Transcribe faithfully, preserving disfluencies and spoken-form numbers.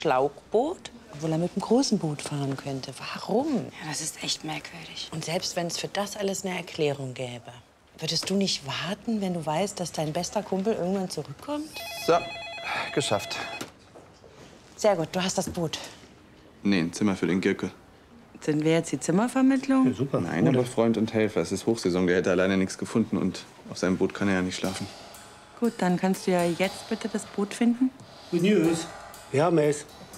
Schlauchboot, obwohl er mit dem großen Boot fahren könnte. Warum? Ja, das ist echt merkwürdig. Und selbst wenn es für das alles eine Erklärung gäbe, würdest du nicht warten, wenn du weißt, dass dein bester Kumpel irgendwann zurückkommt? So, geschafft. Sehr gut, du hast das Boot. Nee, ein Zimmer für den Girke. Sind wir jetzt die Zimmervermittlung? Ja, super. Nein, aber Freund und Helfer. Es ist Hochsaison, der hätte alleine nichts gefunden und auf seinem Boot kann er ja nicht schlafen. Gut, dann kannst du ja jetzt bitte das Boot finden. Good news. Wir haben es.